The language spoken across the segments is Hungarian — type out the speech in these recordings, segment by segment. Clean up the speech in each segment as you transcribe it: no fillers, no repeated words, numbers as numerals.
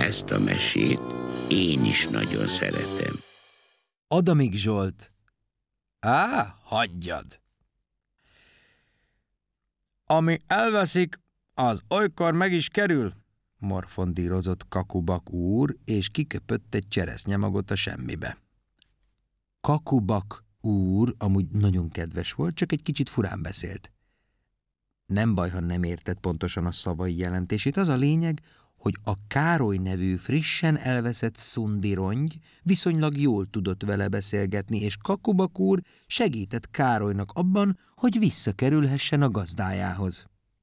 Ezt a mesét én is nagyon szeretem. Adamik Zsolt. Hagyjad! Ami elveszik, az olykor meg is kerül, morfondírozott Kakubak úr, és kiköpött egy cseresznyemagot a semmibe. Kakubak úr amúgy nagyon kedves volt, csak egy kicsit furán beszélt. Nem baj, ha nem értett pontosan a szavai jelentését, az a lényeg, hogy a Károly nevű frissen elveszett szundirongy viszonylag jól tudott vele beszélgetni, és Kakubak úr segített Károlynak abban, hogy visszakerülhessen a gazdájához.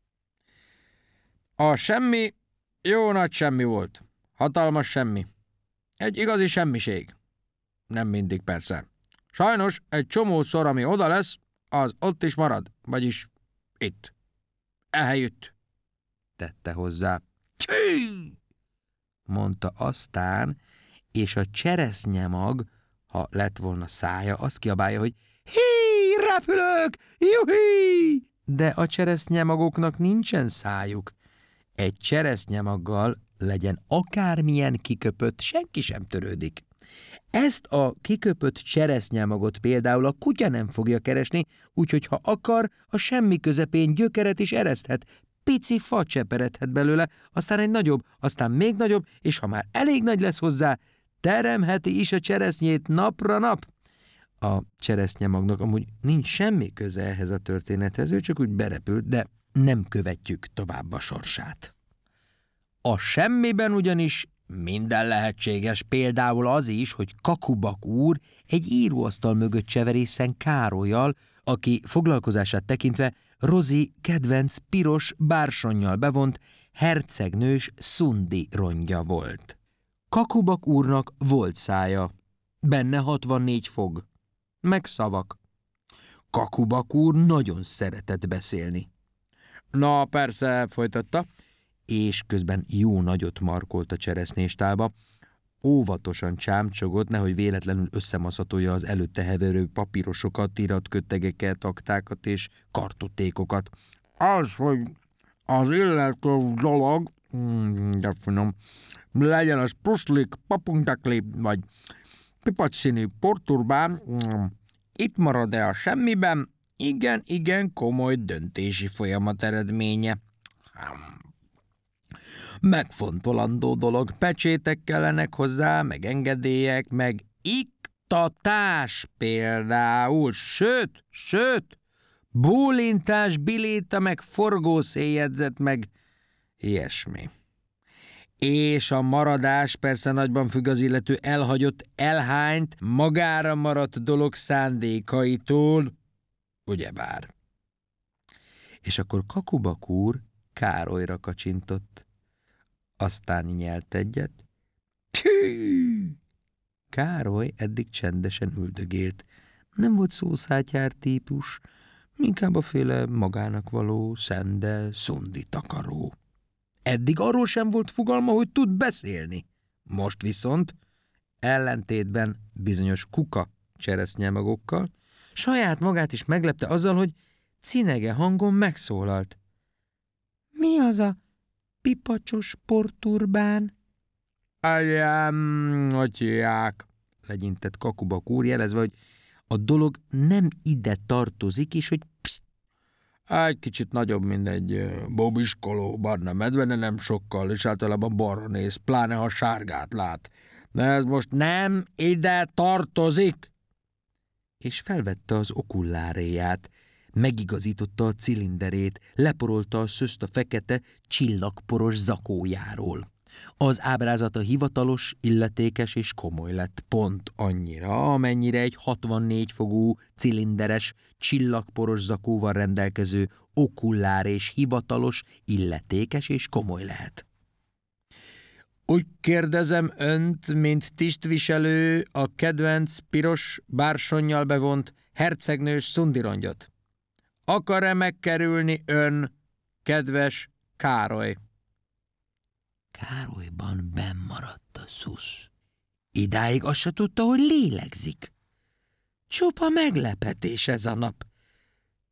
A semmi jó nagy semmi volt. Hatalmas semmi. Egy igazi semmiség. Nem mindig persze. Sajnos egy csomószor, ami oda lesz, az ott is marad, vagyis itt. Ehelyütt, tette hozzá. Tű! Mondta aztán, és a cseresznyemag, ha lett volna szája, azt kiabálja, hogy hí, repülök, juhí! De a cseresznyemagoknak nincsen szájuk. Egy cseresznyemaggal, legyen akármilyen kiköpött, senki sem törődik. Ezt a kiköpött cseresznyemagot például a kutya nem fogja keresni, úgyhogy ha akar, a semmi közepén gyökeret is ereszthet, pici fa cseperedhet belőle, aztán egy nagyobb, aztán még nagyobb, és ha már elég nagy lesz hozzá, teremheti is a cseresznyét napra nap. A cseresznyemagnak amúgy nincs semmi köze ehhez a történethez, ő csak úgy berepült, de nem követjük tovább a sorsát. A semmiben ugyanis minden lehetséges, például az is, hogy Kakubak úr egy íróasztal mögött cseverészen Károllyal, aki foglalkozását tekintve Rozi kedvenc piros bársonnyal bevont hercegnős szundi rongya volt. Kakubak úrnak volt szája, benne 64 fog, meg szavak. Kakubak úr nagyon szeretett beszélni. Na persze, folytatta, és közben jó nagyot markolt a cseresznyéstálba, óvatosan csámcsogott, nehogy véletlenül összemaszatolja az előtte heverő papírosokat, iratkötegeket, aktákat és kartotékokat. Az, hogy az illető dolog, de finom, legyen az puszlik, papunktakli vagy pipacsszínű porturbán, itt marad-e a semmiben? Igen, komoly döntési folyamat eredménye. Megfontolandó dolog, pecsétek kellenek hozzá, meg engedélyek, meg iktatás például, sőt, bólintás, biléta, meg forgószéljegyzet, meg ilyesmi. És a maradás persze nagyban függ az illető elhagyott, elhányt, magára maradt dolog szándékaitól, ugyebár. És akkor Kakubak úr Károlyra kacsintott. Aztán nyelt egyet. Tű! Károly eddig csendesen üldögélt. Nem volt szószátyár típus, inkább a féle magának való, szende, szundi takaró. Eddig arról sem volt fogalma, hogy tud beszélni. Most viszont, ellentétben bizonyos kuka cseresznyemagokkal, saját magát is meglepte azzal, hogy cinege hangon megszólalt. Mi az a pipacsos porturbán? Hogy hívják, legyintett Kakubak úr, jelezve, hogy a dolog nem ide tartozik, és hogy pszt. Egy kicsit nagyobb, mint egy bobiskoló barna medve, de nem sokkal, és általában balra néz, pláne ha sárgát lát. De ez most nem ide tartozik. És felvette az okulláréját, megigazította a cilinderét, leporolta a szöszt a fekete, csillagporos zakójáról. Az ábrázata hivatalos, illetékes és komoly lett, pont annyira, amennyire egy 64 fogú, cilinderes, csillagporos zakóval rendelkező okullár és hivatalos, illetékes és komoly lehet. Úgy kérdezem önt, mint tisztviselő, a kedvenc piros bársonnyal bevont hercegnős szundirongyot. Akar-e megkerülni ön, kedves Károly? Károlyban bennmaradt a szusz. Idáig azt se tudta, hogy lélegzik. Csupa meglepetés ez a nap.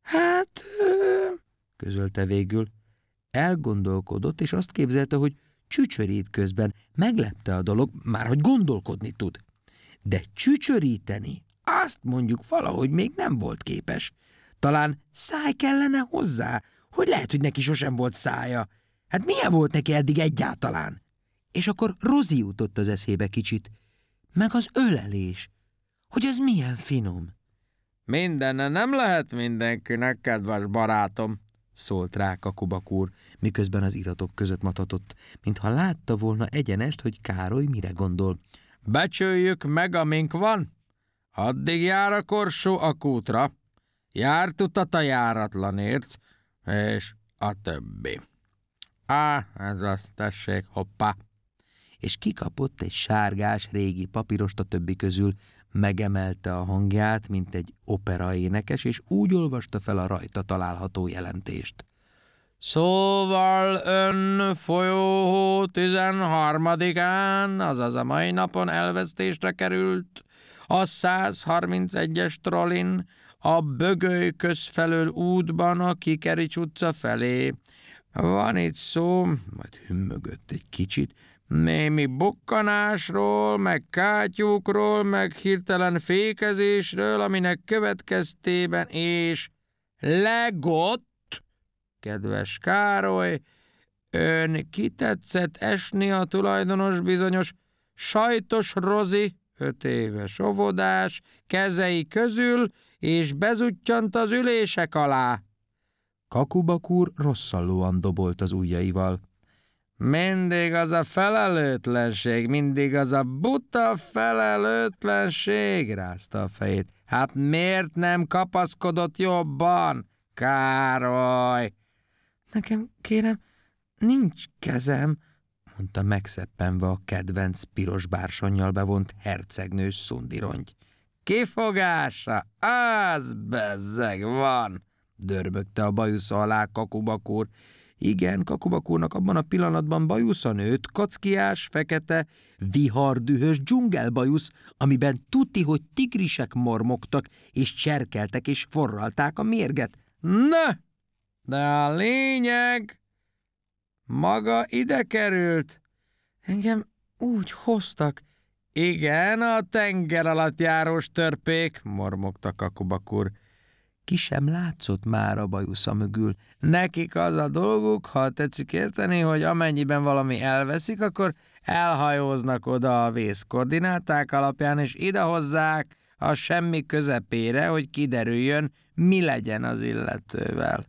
Hát, közölte végül. Elgondolkodott, és azt képzelte, hogy Csücsörít közben. Meglepte a dolog, már hogy gondolkodni tud. De csücsöríteni, azt mondjuk valahogy még nem volt képes. Talán száj kellene hozzá, hogy lehet, hogy neki sosem volt szája. Hát milyen volt neki eddig egyáltalán? És akkor Rozi jutott az eszébe kicsit. Meg az ölelés, hogy az milyen finom. Mindenne nem lehet mindenkinek, kedves barátom, szólt rá Kakubak úr, miközben az iratok között matatott, mintha látta volna egyenest, hogy Károly mire gondol. Becsüljük meg, amink van. Addig jár a korsó a kútra, járt utat a járatlanért, és a többi. Ez az, tessék, hoppá. És kikapott egy sárgás régi papírost a többi közül, megemelte a hangját, mint egy operaénekes, és úgy olvasta fel a rajta található jelentést. Szóval ön folyóhó 13-án, azaz a mai napon elvesztésre került a 131-es trollin, a Bögöly közfelől útban a Kikerics utca felé. Van itt szó, majd hümmögött egy kicsit, némi bukkanásról, meg kátyúkról, meg hirtelen fékezésről, aminek következtében és legott, kedves Károly, ön kitetszett esni a tulajdonos bizonyos Sajtos Rozi, 5 éves óvodás, kezei közül, és bezuttyant az ülések alá. Kakubak úr rosszallóan dobolt az ujjaival. Mindig az a felelőtlenség, mindig az a buta felelőtlenség, rázta a fejét. Hát miért nem kapaszkodott jobban, Károly? Nekem, kérem, nincs kezem, mondta megszeppenve a kedvenc piros bársonnyal bevont hercegnős szundirongy. Kifogása, az bezzeg van, dörmögte a bajusza alá Kakubak úr. Igen, Kakubak úrnak abban a pillanatban bajusza nőtt, kackiás, fekete, vihardühös dzsungelbajusz, amiben tuti, hogy tigrisek mormogtak, és cserkeltek, és forralták a mérget. Na, de a lényeg maga ide került. Engem úgy hoztak. Igen, a tenger alatt járós törpék, mormogta Kakubak úr. Ki sem látszott már a bajusza mögül. Nekik az a dolguk, ha tetszik érteni, hogy amennyiben valami elveszik, akkor elhajóznak oda a vészkoordináták alapján, és idehozzák a semmi közepére, hogy kiderüljön, mi legyen az illetővel.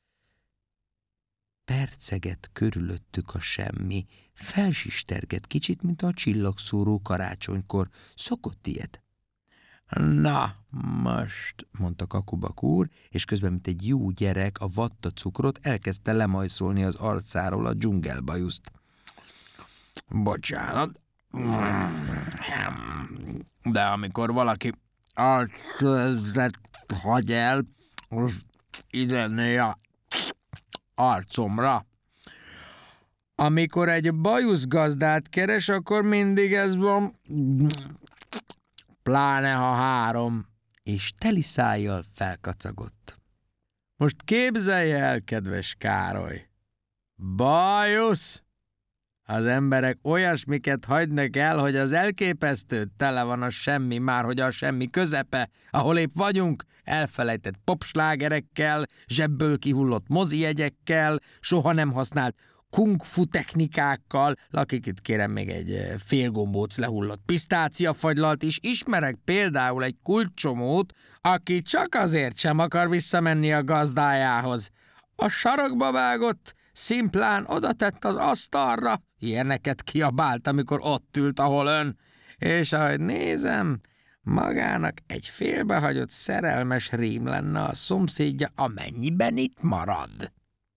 Perceget körülöttük a semmi, felsistergett kicsit, mint a csillagszóró karácsonykor. Szokott ilyet. Na, most, mondta Kakubak úr, és közben, mint egy jó gyerek, a vatta cukrot elkezdte lemajszolni az arcáról a dzsungelbajuszt. Bocsánat, de amikor valaki arcözlet hagy el, az idenné a arcomra. Amikor egy bajuszgazdát keres, akkor mindig ez van, pláne ha 3, és teli szájjal felkacagott. Most képzelj el, kedves Károly, bajusz! Az emberek olyasmiket hagynak el, hogy az elképesztő, tele van a semmi, már hogy a semmi közepe, ahol épp vagyunk, elfelejtett popslágerekkel, zsebből kihullott mozijegyekkel, soha nem használt kung-fu technikákkal, lakik itt kérem még egy félgombóc lehullott pisztáciafagylalt is, ismerek például egy kulcsomót, aki csak azért sem akar visszamenni a gazdájához. A sarokba vágott, szimplán odatett az asztalra, ilyeneket kiabált, amikor ott ült, ahol ön, és ahogy nézem, magának egy félbehagyott szerelmes rím lenne a szomszédja, amennyiben itt marad.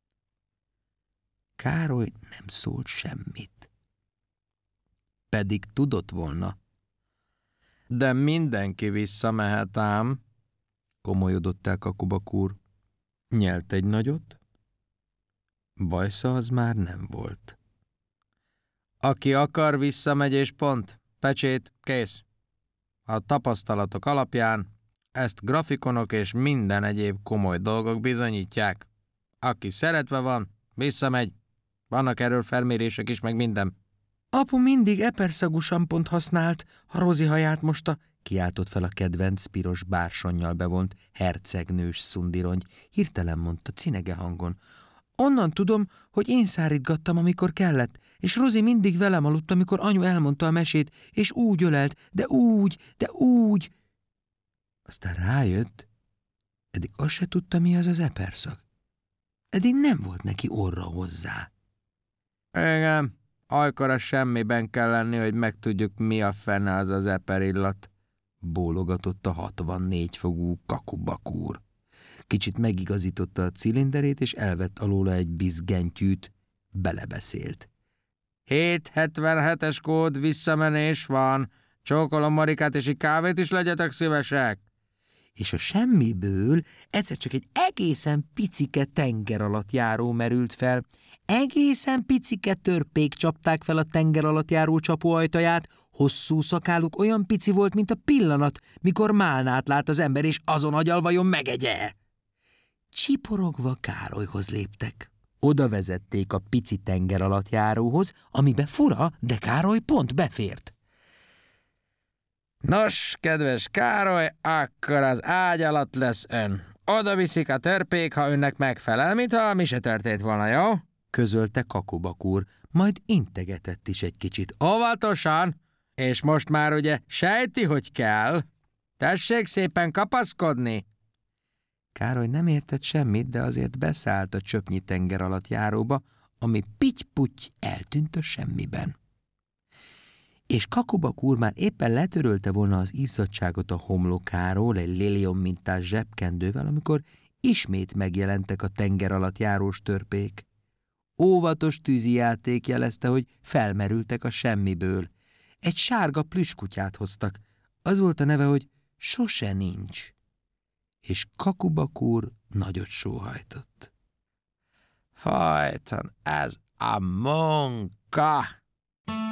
Károly nem szólt semmit. Pedig tudott volna. De mindenki visszamehet ám, komolyodott el Kakubak úr. Nyelt egy nagyot, bajsza az már nem volt. Aki akar, visszamegy és pont. Pecsét, kész. A tapasztalatok alapján ezt grafikonok és minden egyéb komoly dolgok bizonyítják. Aki szeretve van, visszamegy, Vannak erről felmérések is, meg minden. Apu mindig eperszagú sampont használt, ha Rozi haját mosta, kiáltott fel a kedvenc piros bársonnyal bevont hercegnős szundirongy, hirtelen mondta cinege hangon. Onnan tudom, hogy én szárítgattam, amikor kellett, és Rozi mindig velem aludt, amikor anyu elmondta a mesét, és úgy ölelt, de úgy. Aztán rájött, eddig azt se tudta, mi az eperszag. Eddig nem volt neki orra hozzá. Igen, olykor semmiben kell lenni, hogy megtudjuk, mi a fene az eperillat, bólogatott a 64 fogú Kakubakúr. Kicsit megigazította a cilinderét, és elvett alóla egy bizgentyűt, belebeszélt. 777-es kód, visszamenés van. Csókolom Marikát, és egy kávét is legyetek szívesek. És a semmiből egyszer csak egy egészen picike tengeralattjáró merült fel. Egészen picike törpék csapták fel a tengeralattjáró csapóajtaját, hosszú szakáluk olyan pici volt, mint a pillanat, mikor málnát lát az ember, és azon agyal vajon megegye. Csiporogva Károlyhoz léptek. Oda vezették a pici tengeralattjáróhoz, amibe fura, de Károly pont befért. Nos, kedves Károly, akkor az ágy alatt lesz ön. Oda viszik a törpék, ha önnek megfelel, mintha mi se történt volna, jó? Közölte Kakubakúr, majd integetett is egy kicsit. Óvatosan, és most már ugye sejti, hogy kell. Tessék szépen kapaszkodni. Károly nem értett semmit, de azért beszállt a csöpnyi tengeralattjáróba, ami pitty-putty eltűnt a semmiben. És Kakubakúr már éppen letörölte volna az izzadságot a homlokáról egy liliom mintás zsebkendővel, amikor ismét megjelentek a tengeralattjárós törpék. Óvatos tűzijáték jelezte, hogy felmerültek a semmiből. Egy sárga plüskutyát hoztak. Az volt a neve, hogy Sose nincs. És Kakubakúr nagyot sóhajtott. Fajtan, ez a munka!